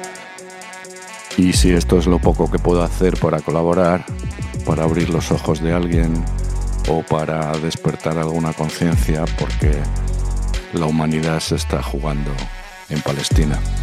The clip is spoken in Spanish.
Y si esto es lo poco que puedo hacer para colaborar, para abrir los ojos de alguien o para despertar alguna conciencia, porque la humanidad se está jugando en Palestina.